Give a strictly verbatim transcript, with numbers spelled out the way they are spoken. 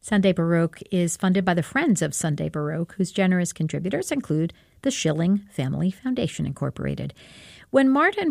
Sunday Baroque is funded by the Friends of Sunday Baroque, whose generous contributors include the Schilling Family Foundation, Incorporated. When Martin